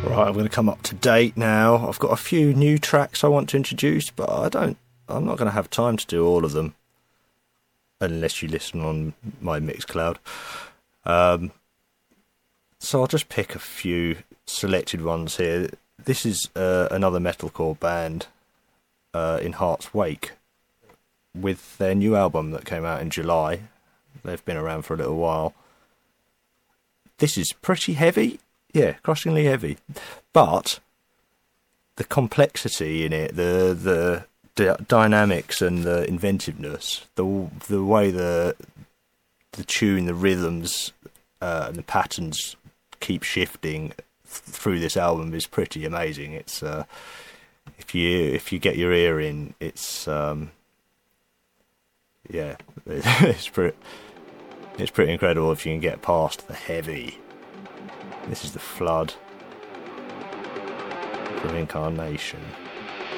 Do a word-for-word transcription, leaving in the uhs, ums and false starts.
Right, I'm going to come up to date now. I've got a few new tracks I want to introduce, but I don't. I'm not going to have time to do all of them, unless you listen on my Mixcloud. Um, so I'll just pick a few selected ones here. This is uh, another metalcore band uh, in Heart's Wake, with their new album that came out in July. They've been around for a little while. This is pretty heavy. Yeah, crushingly heavy. But the complexity in it, the the d- dynamics and the inventiveness, the the way the the tune, the rhythms, uh, and the patterns keep shifting th- through this album is pretty amazing. It's uh, if you if you get your ear in, it's um, yeah, it's pretty it's pretty incredible if you can get past the heavy. This is The Flood from Incarnation.